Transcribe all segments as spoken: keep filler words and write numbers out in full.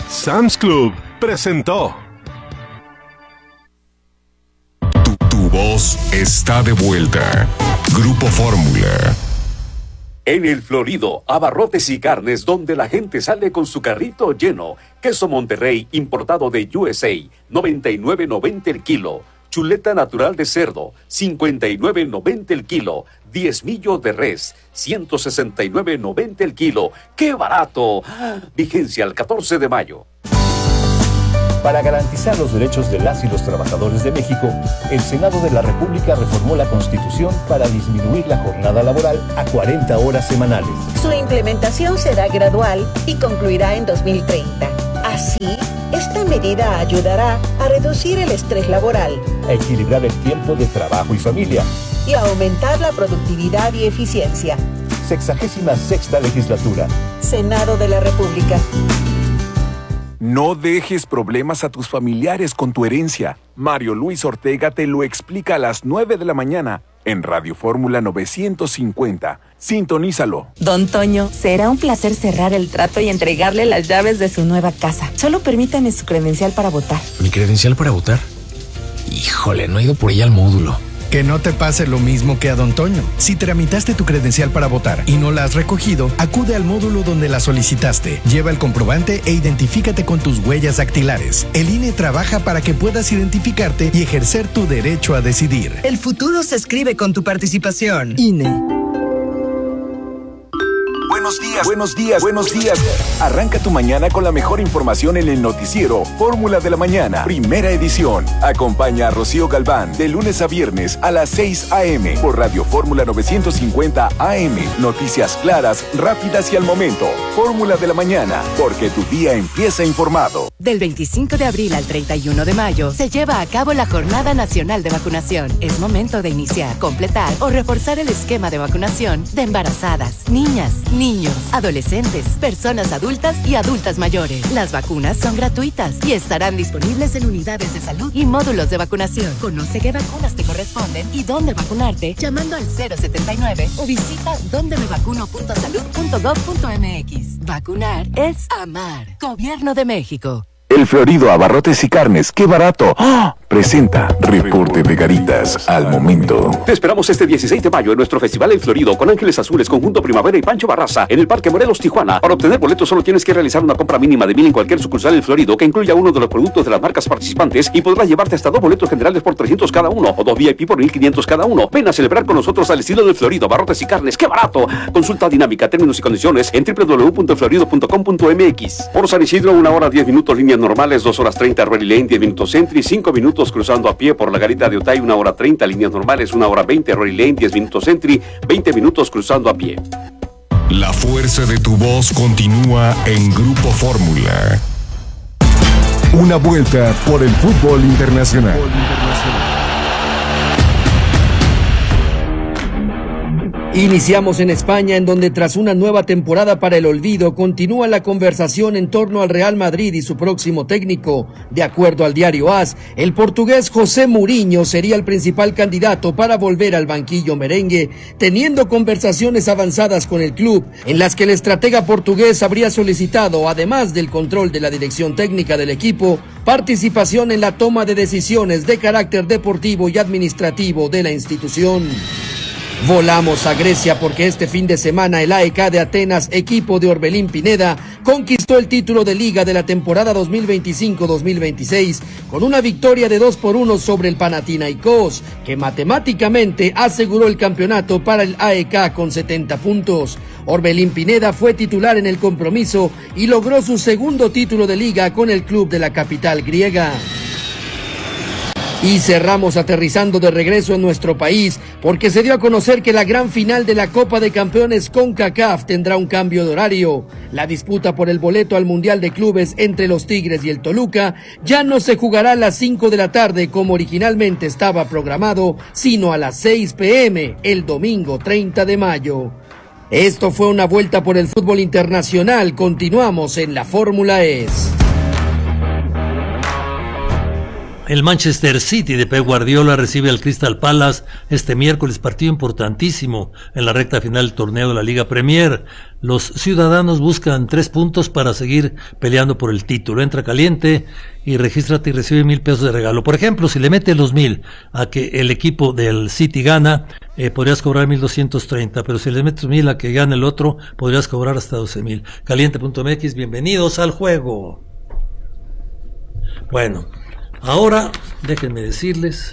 Sam's Club presentó. Tu, tu voz está de vuelta. Grupo Fórmula. En el Florido, abarrotes y carnes donde la gente sale con su carrito lleno. Queso Monterrey importado de U S A, noventa y nueve noventa el kilo. Chuleta natural de cerdo, cincuenta y nueve noventa el kilo. Diezmillo de res, ciento sesenta y nueve noventa el kilo. ¡Qué barato! Vigencia al catorce de mayo. Para garantizar los derechos de las y los trabajadores de México, el Senado de la República reformó la Constitución para disminuir la jornada laboral a cuarenta horas semanales. Su implementación será gradual y concluirá en dos mil treinta. Así, esta medida ayudará a reducir el estrés laboral, a equilibrar el tiempo de trabajo y familia y a aumentar la productividad y eficiencia. Sexagésima sexta legislatura. Senado de la República. No dejes problemas a tus familiares con tu herencia. Mario Luis Ortega te lo explica a las nueve de la mañana en Radio Fórmula novecientos cincuenta. Sintonízalo. Don Toño, será un placer cerrar el trato y entregarle las llaves de su nueva casa. Solo permítame su credencial para votar. ¿Mi credencial para votar? Híjole, no he ido por ella al módulo. Que no te pase lo mismo que a Don Toño. Si tramitaste tu credencial para votar y no la has recogido, acude al módulo donde la solicitaste. Lleva el comprobante e identifícate con tus huellas dactilares. El I N E trabaja para que puedas identificarte y ejercer tu derecho a decidir. El futuro se escribe con tu participación. I N E. Buenos días, buenos días, buenos días. Arranca tu mañana con la mejor información en el noticiero Fórmula de la Mañana, primera edición. Acompaña a Rocío Galván de lunes a viernes a las seis a.m. por Radio Fórmula novecientos cincuenta A M. Noticias claras, rápidas y al momento. Fórmula de la Mañana, porque tu día empieza informado. Del veinticinco de abril al treinta y uno de mayo se lleva a cabo la Jornada Nacional de Vacunación. Es momento de iniciar, completar o reforzar el esquema de vacunación de embarazadas, niñas, niños, adolescentes, personas adultas y adultas mayores. Las vacunas son gratuitas y estarán disponibles en unidades de salud y módulos de vacunación. Conoce qué vacunas te corresponden y dónde vacunarte llamando al cero setenta y nueve o visita donde me vacuno punto salud punto gov punto mx. Vacunar es amar. Gobierno de México. El Florido Abarrotes y Carnes, ¡qué barato! ¡Oh! Presenta Reporte de Garitas al momento. Te esperamos este dieciséis de mayo en nuestro Festival El Florido con Ángeles Azules, Conjunto Primavera y Pancho Barraza en el Parque Morelos, Tijuana. Para obtener boletos solo tienes que realizar una compra mínima de mil en cualquier sucursal El Florido que incluya uno de los productos de las marcas participantes y podrás llevarte hasta dos boletos generales por trescientos cada uno o dos V I P por mil quinientos cada uno. Ven a celebrar con nosotros al estilo del Florido, Abarrotes y Carnes, ¡qué barato! Consulta dinámica, términos y condiciones en doble u doble u doble u punto el florido punto com punto m x. Por San Isidro, una hora diez minutos líneas normales, dos horas treinta Rory Lane, diez minutos Entry, cinco minutos cruzando a pie por la Garita de Otay, una hora treinta líneas normales, una hora veinte Rory Lane, diez minutos Entry, veinte minutos cruzando a pie. La fuerza de tu voz continúa en Grupo Fórmula. Una vuelta por el fútbol internacional. Iniciamos en España, en donde tras una nueva temporada para el olvido, continúa la conversación en torno al Real Madrid y su próximo técnico. De acuerdo al diario A S, el portugués José Mourinho sería el principal candidato para volver al banquillo merengue, teniendo conversaciones avanzadas con el club, en las que el estratega portugués habría solicitado, además del control de la dirección técnica del equipo, participación en la toma de decisiones de carácter deportivo y administrativo de la institución. Volamos a Grecia porque este fin de semana el A E K de Atenas, equipo de Orbelín Pineda, conquistó el título de liga de la temporada dos mil veinticinco dos mil veintiséis con una victoria de dos por uno sobre el Panathinaikos, que matemáticamente aseguró el campeonato para el A E K con setenta puntos. Orbelín Pineda fue titular en el compromiso y logró su segundo título de liga con el club de la capital griega. Y cerramos aterrizando de regreso en nuestro país porque se dio a conocer que la gran final de la Copa de Campeones CONCACAF tendrá un cambio de horario. La disputa por el boleto al Mundial de Clubes entre los Tigres y el Toluca ya no se jugará a las cinco de la tarde como originalmente estaba programado, sino a las seis p.m. el domingo treinta de mayo. Esto fue una vuelta por el fútbol internacional. Continuamos en la Fórmula E S. El Manchester City de Pep Guardiola recibe al Crystal Palace este miércoles, partido importantísimo en la recta final del torneo de la Liga Premier. Los ciudadanos buscan tres puntos para seguir peleando por el título. Entra caliente y regístrate y recibe mil pesos de regalo. Por ejemplo, si le metes los mil a que el equipo del City gana, eh, podrías cobrar mil doscientos treinta, pero si le metes mil a que gane el otro, podrías cobrar hasta doce mil. Caliente punto m x, bienvenidos al juego. Bueno, ahora déjenme decirles,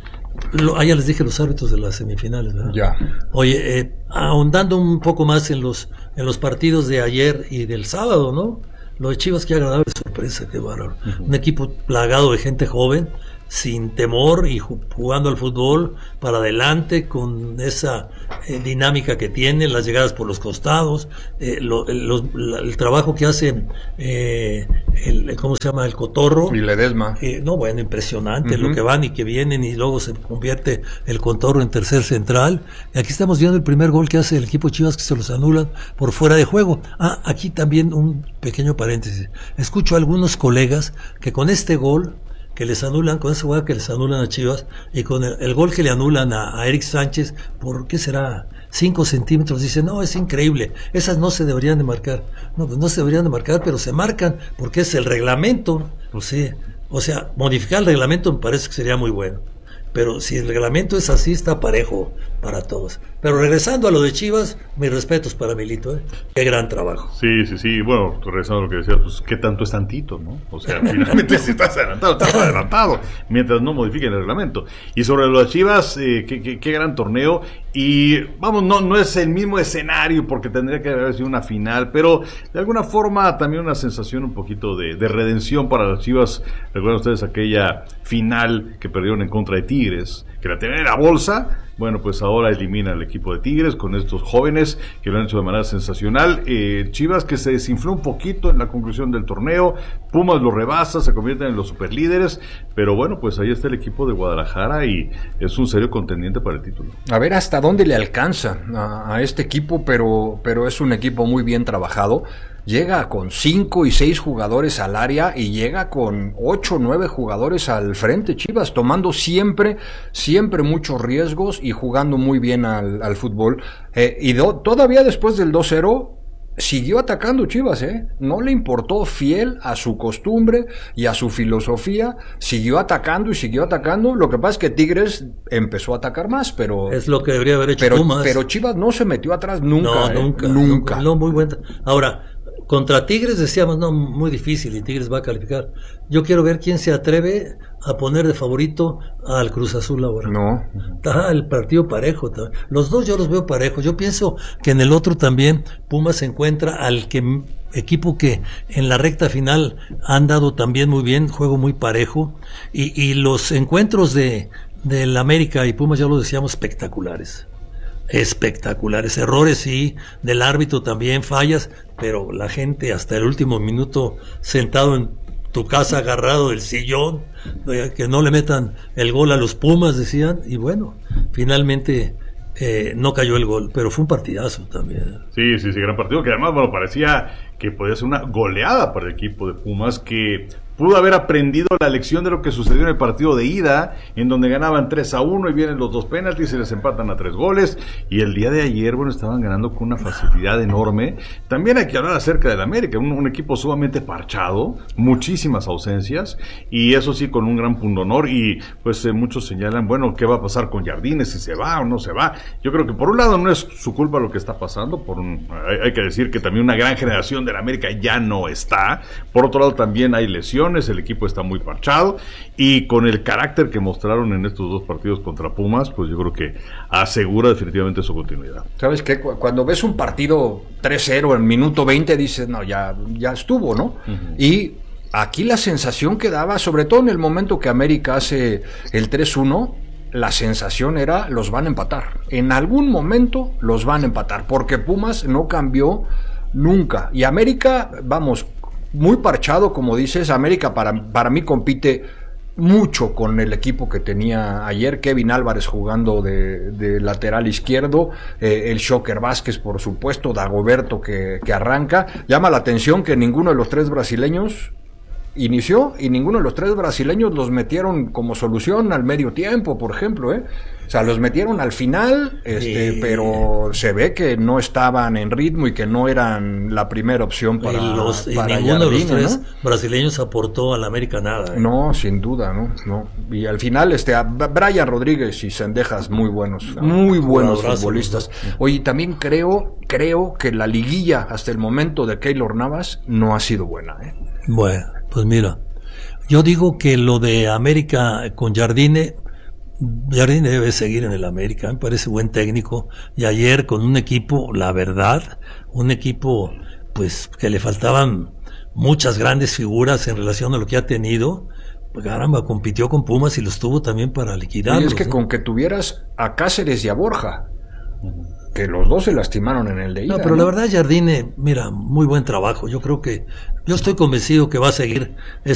lo, ah, ya les dije los árbitros de las semifinales, ¿verdad? Ya. Oye, eh, ahondando un poco más en los en los partidos de ayer y del sábado, ¿no? Lo de Chivas, qué agradable sorpresa, qué bárbaro. Uh-huh. Un equipo plagado de gente joven, sin temor y jugando al fútbol para adelante con esa eh, dinámica que tiene, las llegadas por los costados, eh, lo, el, los, la, el trabajo que hace eh, el, ¿cómo se llama? El Cotorro y Ledesma. Eh, no, bueno, impresionante. Uh-huh. Lo que van y que vienen y luego se convierte el Cotorro en tercer central. Y aquí estamos viendo el primer gol que hace el equipo Chivas, que se los anulan por fuera de juego. Ah, aquí también un pequeño paréntesis. Escucho a algunos colegas que con este gol que les anulan, con esa jugada que les anulan a Chivas, y con el, el gol que le anulan a, a Eric Sánchez, ¿por qué será? cinco centímetros, dicen, no, es increíble, esas no se deberían de marcar. No, pues no se deberían de marcar, pero se marcan, porque es el reglamento. Pues sí, o sea, modificar el reglamento me parece que sería muy bueno, pero si el reglamento es así, está parejo para todos. Pero regresando a lo de Chivas, mis respetos para Milito, ¿eh? Qué gran trabajo. Sí, sí, sí, bueno, regresando a lo que decías, pues qué tanto es tantito, ¿no? O sea, finalmente si estás adelantado, estás adelantado, mientras no modifiquen el reglamento. Y sobre lo de Chivas, eh, qué, qué, qué gran torneo, y vamos, no, no es el mismo escenario, porque tendría que haber sido una final, pero de alguna forma también una sensación un poquito de, de redención para las Chivas. Recuerdan ustedes aquella final que perdieron en contra de Tigres, que la tenían en la bolsa. Bueno, pues ahora elimina al equipo de Tigres con estos jóvenes que lo han hecho de manera sensacional. Eh, Chivas que se desinfló un poquito en la conclusión del torneo. Pumas lo rebasa, se convierten en los superlíderes. Pero bueno, pues ahí está el equipo de Guadalajara y es un serio contendiente para el título. A ver hasta dónde le alcanza a, a este equipo, pero, pero es un equipo muy bien trabajado. Llega con cinco y seis jugadores al área y llega con ocho o nueve jugadores al frente, Chivas, tomando siempre, siempre muchos riesgos y jugando muy bien al, al fútbol. Eh, y do, todavía después del dos cero, siguió atacando Chivas, ¿eh? No le importó, fiel a su costumbre y a su filosofía, siguió atacando y siguió atacando. Lo que pasa es que Tigres empezó a atacar más, pero... Es lo que debería haber hecho pero, Pumas. Pero Chivas no se metió atrás nunca, no, ¿eh? nunca, nunca. Nunca. No, muy buen... Ahora... Contra Tigres decíamos, no, muy difícil y Tigres va a calificar. Yo quiero ver quién se atreve a poner de favorito al Cruz Azul ahora. No. Está el partido parejo. Los dos yo los veo parejos. Yo pienso que en el otro también Pumas se encuentra al que equipo que en la recta final han dado también muy bien, juego muy parejo. Y, y los encuentros de del América y Pumas ya lo decíamos, espectaculares. Espectaculares, errores sí, del árbitro también, fallas, pero la gente hasta el último minuto sentado en tu casa agarrado del sillón, que no le metan el gol a los Pumas, decían, y bueno, finalmente eh, no cayó el gol, pero fue un partidazo también. Sí, sí, sí, gran partido, que además, bueno, parecía que podía ser una goleada para el equipo de Pumas, que pudo haber aprendido la lección de lo que sucedió en el partido de ida, en donde ganaban tres a uno y vienen los dos penaltis y se les empatan a tres goles, y el día de ayer, bueno, estaban ganando con una facilidad enorme. También hay que hablar acerca del América, un, un equipo sumamente parchado, muchísimas ausencias, y eso sí, con un gran pundonor, y pues eh, muchos señalan, bueno, ¿qué va a pasar con Jardines, si se va o no se va? Yo creo que por un lado no es su culpa lo que está pasando, por un, hay, hay que decir que también una gran generación del América ya no está, por otro lado también hay lesiones, el equipo está muy parchado y con el carácter que mostraron en estos dos partidos contra Pumas, pues yo creo que asegura definitivamente su continuidad. ¿Sabes qué? Cuando ves un partido tres cero en minuto veinte dices, no, ya, ya estuvo, ¿no? Uh-huh. Y aquí la sensación que daba, sobre todo en el momento que América hace el tres uno, la sensación era, los van a empatar. En algún momento los van a empatar, porque Pumas no cambió nunca. Y América, vamos, muy parchado, como dices. América para, para mí compite mucho con el equipo que tenía ayer. Kevin Álvarez jugando de, de lateral izquierdo, eh, el Shocker Vázquez, por supuesto, Dagoberto que, que arranca. Llama la atención que ninguno de los tres brasileños inició y ninguno de los tres brasileños los metieron como solución al medio tiempo, por ejemplo, ¿eh? O sea, los metieron al final, este, Sí. pero se ve que no estaban en ritmo y que no eran la primera opción para, y, los, y para ninguno de los Jardine, tres ¿no? brasileños aportó a la América nada. ¿eh? No, sin duda, ¿no? no. Y al final, este, a Brian Rodríguez y Cendejas, muy buenos, No, muy buenos jugadorazos, futbolistas. ¿no? Oye, también creo, creo que la liguilla hasta el momento de Keylor Navas no ha sido buena, ¿eh? Bueno, pues mira, yo digo que lo de América con Jardine, Jardine debe seguir en el América, me parece buen técnico, y ayer con un equipo, la verdad, un equipo pues que le faltaban muchas grandes figuras en relación a lo que ha tenido, pues caramba, compitió con Pumas y los tuvo también para liquidarlos. Y es que ¿eh? con que tuvieras a Cáceres y a Borja, que los dos se lastimaron en el de ida. No, pero la verdad Jardine, mira, muy buen trabajo, yo creo que, yo estoy convencido que va a seguir